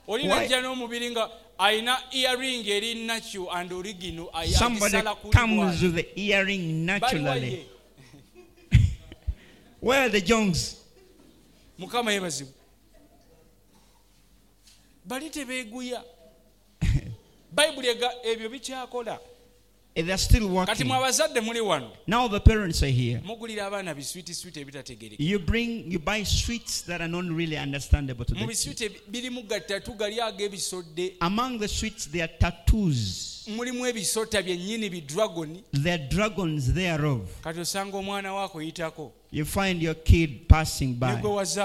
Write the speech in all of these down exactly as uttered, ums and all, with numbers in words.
Olina jano mubiringa aina earring eri natural and original. Somebody comes with the earring naturally. Where are the Jongs? Mukama yebazibu. Bali tebeguya. Bible ega ebyo bikyakola. They're still working. Now the parents are here. You bring, you buy sweets that are not really understandable to them. Among the sweets, there are tattoos. There are dragons thereof. You find your kid passing by.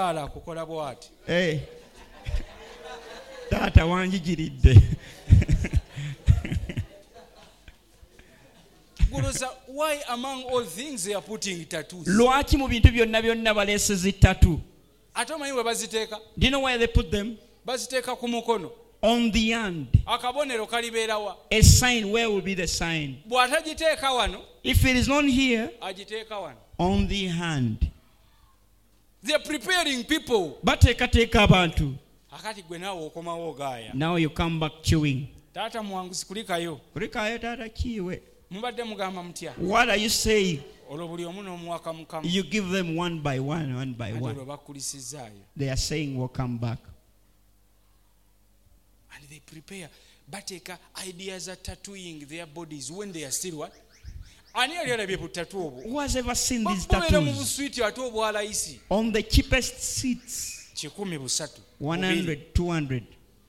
Hey. Tata wanjigiridde. Why among all things they are putting tattoos? Lwaki mu bintu byonna byonna baleesezi tattoo? Atomanyi we baziteeka? Do you know where they put them? Baziteeka ku mukono. On the hand. Akabonero kalibeerawa. A sign, where will be the sign? Bw'atagiteeka wano. If it is not here, agiteeka wano. On the hand. They are preparing people. Bateekateeka abantu. Akati gwe naawe okomawo ogaaya. Now you come back chewing. Taata mwanguzi kulikayo. Kulikayo taata kiwe. Mubadde mugamba mutya? What are you saying? Olwo buli omu n'omuwaka mukama. You give them one by one, one by one. Olwo bakulisizaayo. They are saying we'll come back. And they prepare. Bateeka ideas are tattooing their bodies when they are still what? Ani yali alabye ku tattoo obwo? Who has ever seen these tattoos? On the cheapest seats. kikumi busatu. one hundred, two hundred.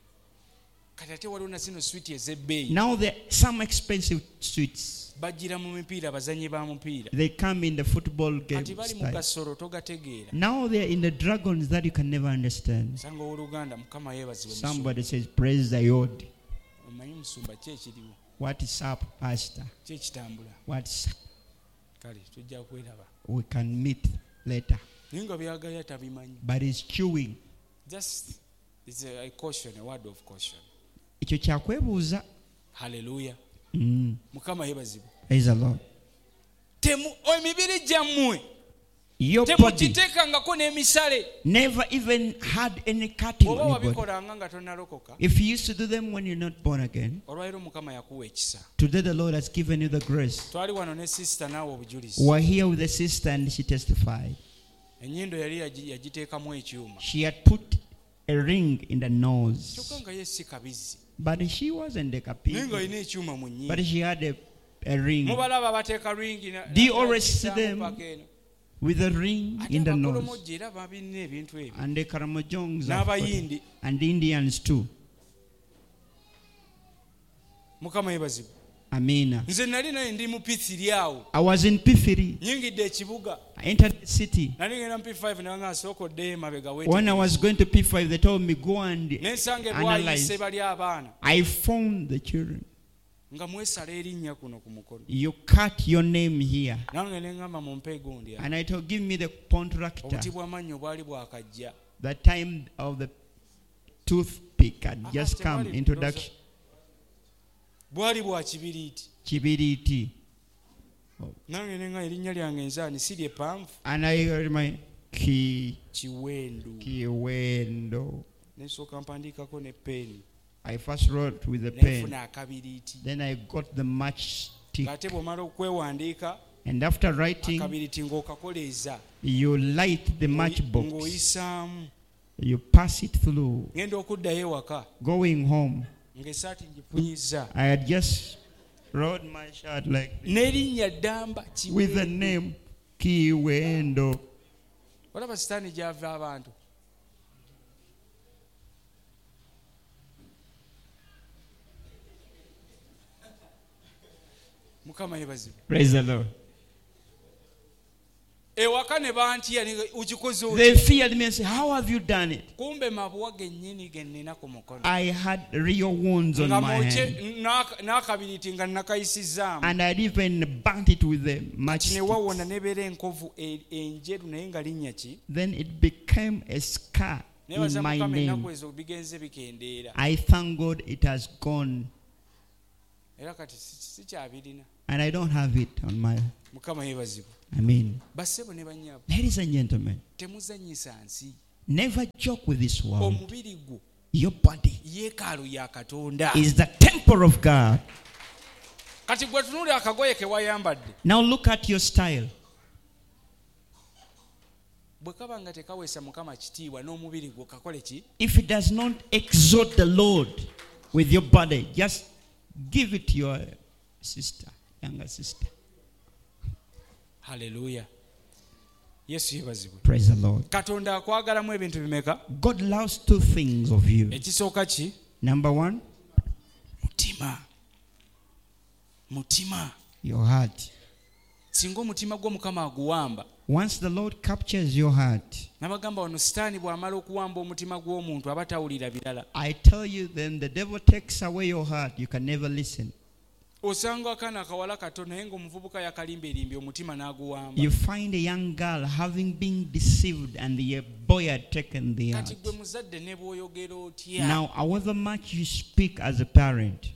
Now there are some expensive sweets. They come in the football game style. Now they are in the dragons that you can never understand. Somebody says, praise the Lord. What is up, Pastor? What is up? We can meet later. But it's chewing. Just it's a, a caution, a word of caution. Hallelujah. Mm. Mukama yebazibu. Praise the Lord. Temu emibiri jammwe. Your body never even had any cutting on your body. If you used to do them when you're not born again, today the Lord has given you the grace. We're here with a sister and she testified. She had put a ring in the nose. But she wasn't a kapi. But she had a, a ring. Do you always see them with a ring in the nose? And the Karamojongs and the Indians too. Amina. I was in P three. I entered the city. When I was going to P five, they told me, go and analyze. I found the children. You cut your name here. And I told, give me the contractor. The time of the toothpick had just come. Introduction. Kibiriti. And I heard my ki Kiwendo. I first wrote with the pen. Then I got the matchstick. And after writing, you light the matchbox. You pass it through. Going home, I had just wrote my shirt like this, with the name Kiwendo. Praise the Lord. They feared me and said, how have you done it? I had real wounds on my hand. And I had even burnt it with the matchstick. Then it became a scar in my name. I thank God it has gone. And I don't have it on my... I mean, ladies and gentlemen, never joke with this world. Your body yeekaalu ya Katonda. is the temple of God. Kati gwe tunuulira akagoye ke wayambadde. Now look at your style. Bwe kaba nga tekaweesa Mukama kitiibwa n'omubiri gwo kakole ki? If it does not exalt the Lord with your body, just give it to your sister, younger sister. Hallelujah. Yesu yebazibwe. Praise the Lord. Katonda akwagalamu ebintu bimeka? God loves two things of you. Ekisooka ki? Number one, mutima. Mutima. Your heart. Singa omutima gwo Mukama aguwamba. Once the Lord captures your heart, nabagamba wano sitaani bw'amala okuwamba omutima gw'omuntu aba tawulira birala. I tell you, then the devil takes away your heart. You can never listen. Osanga akaana akawala kato naye ng'omuvubuka yakalimba erimbi omutima n'aguwamba. You find a young girl having been deceived and the boy had taken the heart. Kati gwe muzadde ne bw'oyogera otya. Now, however much you speak as a parent,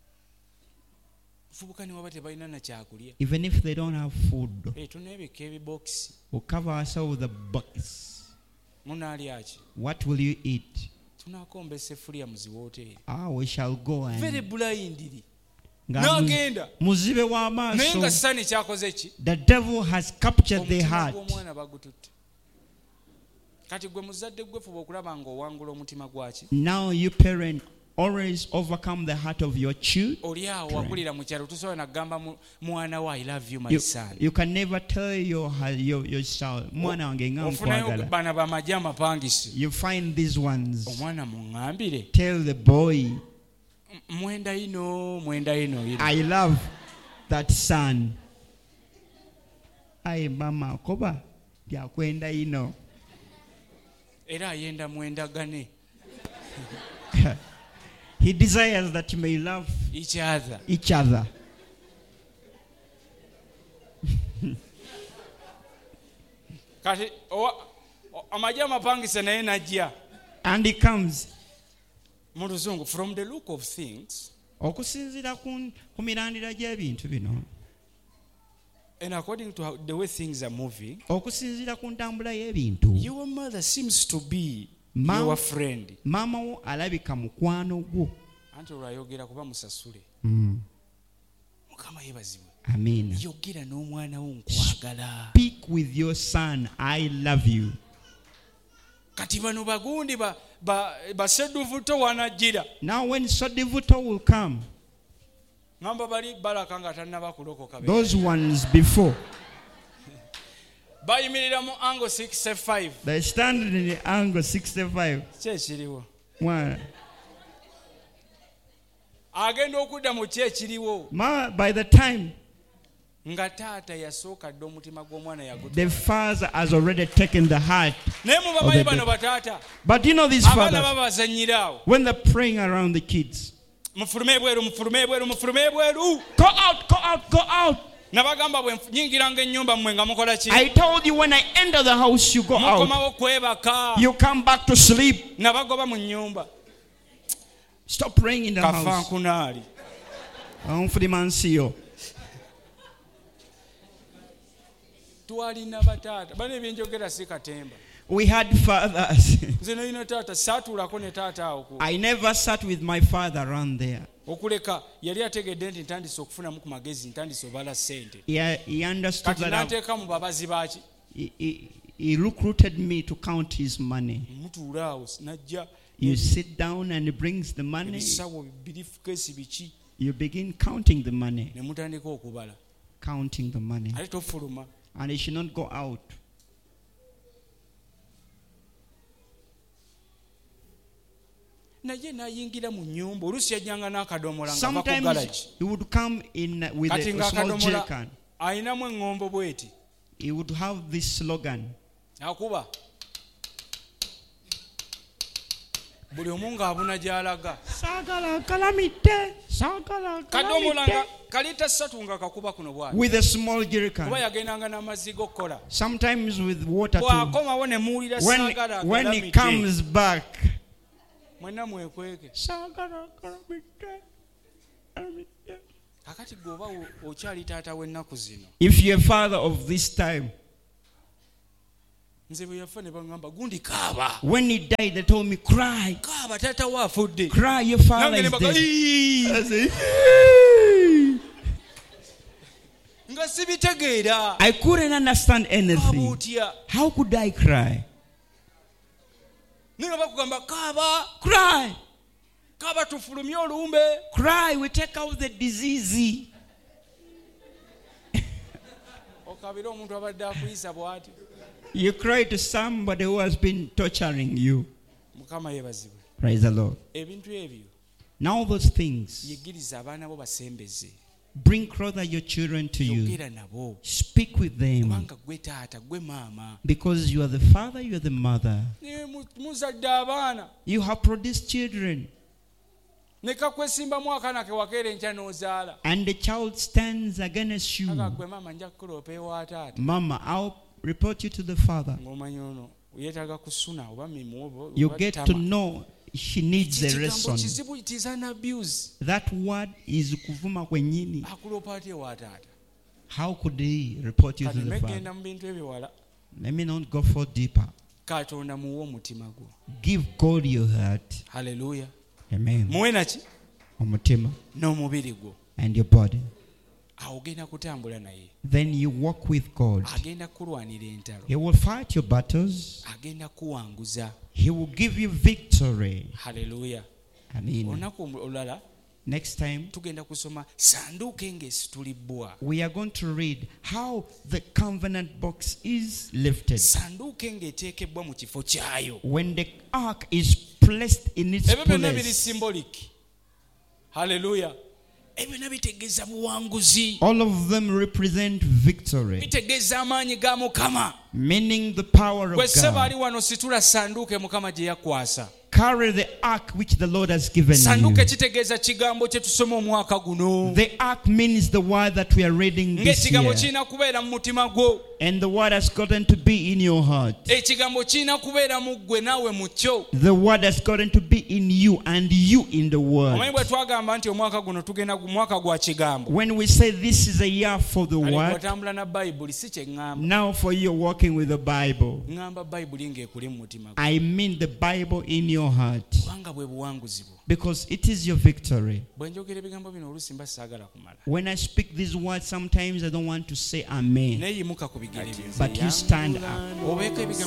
fubuka ne waba tebalina na kyakulya. even if they don't have food, Eh, tuneebeka ebibokisi. we'll cover ourselves with a box. Munaalya ki? What will you eat? Tunaakomba essefuliya mu ziwooteeri. Ah, we shall go Very and blindly. Nga N'agenda. muzibe Naye nga w'amaaso. sitaani kyakoze ki? The devil has captured their Omutima heart. gw'omwana bagututte. Kati gwe muzadde gwe fuba okulaba ng'owangula omutima gwaki? Now you parent always overcome the heart of your child. Oli awo wakulira mu kyalo tosobola na kugamba mu- mwana wo I love you my You, son. you can never tell your your, your child, mwana wange nga Ofunayo nkwagala. bana bamagye amapangisi. You find these ones. Omwana muŋŋambire. Tell the boy, M- Mwenda ino, mwenda ino. ino. I love that son. Aye mama koba byakwenda ino. Era ayenda mwendagane. He desires that you may love Each other. each other. Kati owa- o- amagye amapangisa naye najja. And he comes. Mu luzungu, from the look of things, Okusinziira ku ku mirandira gy'ebintu bino, and according to how, the way things are moving, okusinziira ku ntambula y'ebintu, your mother seems to be Ma- your friend. maama wo alabika mukwano gwo. Anti olwayogera kuba musasule. Mm. Mukama yeebazibwe. Amen. Yogera n'omwana wo nkwagala. Speak with your son, I love you. Kati bano bagundi ba ba basedduvuto wanajjira. Now when Sodivuto will come, Ngamba bali balaka nga tannaba kulokoka be. those ones before, Bayimirira mu angle sixty-five. they stand in the angle sixty-five. Kye kiriwo. One. Agenda okudda mu kye kiriwo. Ma, by the time Nga taata yasooka dda omutima gw'omwana yagutwala. the father has already taken the heart. Naye mubamanyi bano bataata. But you know these Abaana fathers, babazannyira awo. when they're praying around the kids, Mufulume ebweru, mufulume ebweru, mufulume ebweru. go out, go out, go out. Nabagamba bwe nyingiranga ennyumba mmwe nga mukola ki? I told you when I enter the house, you go out. Mukomawo kwebaka. You come back to sleep. Nabagoba mu nnyumba. Stop praying in the house. Kafankunaali. Onfulimansiyo. Twalina bataata. Bano ebyenjogera si katemba. We had fathers. Nze nalina taata saatuulako ne taata awo ku. I never sat with my father around there. Okuleka yali ategedde nti ntandise okufunamu ku magezi ntandise obala ssente. He, he understood Kati that I, n'anteeka mu babazi baaki. he, he, he recruited me to count his money. Mutuula awo najja You sit down and he brings the money. ebisawo birifukeesi biki You begin counting the money. ne mutandika okubala. Counting the money. Ate tofuluma. And he should not go out. Naye n'ayingira mu nnyumba oluusi yajjanga n'akadomola nga va ku Sometimes garage. he would come in with Kati a, a small ng'akadomola jerrycan. ayinamu eŋŋombo bweti. He would have this slogan. Akuba. Buli omu ng'abuna gy'alaga. Sagala kalamite. Sagala Kadomola nga kalamite. kalita ssatu nga kakuba kuno bw'ati. With a small Kuba jerrycan. yagendanga n'amazzi g'okkola. Sometimes with water too. Bw'akomawo ne muwulira saagala When, when he akalamidde. comes back. Mwenna mwekweke. Sagala kalamite. Kalamite. Kakati gweoba okyali taata w'ennaku zino. If you're a father of this time, nze bwe yafa ne bagamba gundi kaaba. When he died, they told me, cry. Kaaba taata wo afudde. Cry, your father is dead. I say, nga sibitegeera. I couldn't understand anything. How could I cry? Ninga bakugamba kaaba. Cry. Kaaba tufulumye olumbe. Cry, we take out the disease. Okabira omuntu abadde akuyisa bw'ati. You cry to somebody who has been torturing you. Mukama yebazibwe. Praise the Lord. Ebintu ebyo. Now those things. Yigiriza abaana bo basembeze. Bring closer your children to you. Speak with them. Because you are the father, you are the mother. You have produced children. And the child stands against you. Mama, I'll report you to the father. You get to know she needs a lesson. That word is kuvuma kwenyini. How could he report you to the father? Let me not go for deeper. Give God your heart. Hallelujah. Amen. Muwenachi? Omutima. N'omubiri gwo. And your body. Ogenda kutambula naye. Then you walk with God. Agenda kulwanira entalo. He will fight your battles. Agenda kuwanguza. He will give you victory. Hallelujah. Amen. Onaku olala. Next time, tugenda kusoma sanduuko engeesitulibbwa. We are going to read how the covenant box is lifted. Sanduuko engeeteekebwa mu kifo kyayo. When the ark is placed in its place. Ebyo byonna biri symbolic. Hallelujah. All of them represent victory. Meaning the power of God. Carry the ark which the Lord has given you. The ark means the word that we are reading this year. And the word has gotten to be in your heart. The word has gotten to be in you and you in the word. When we say this is a year for the word, now for you walking with the Bible, I mean the Bible in your heart. Because it is your victory. When I speak these words, sometimes I don't want to say amen. But you stand up.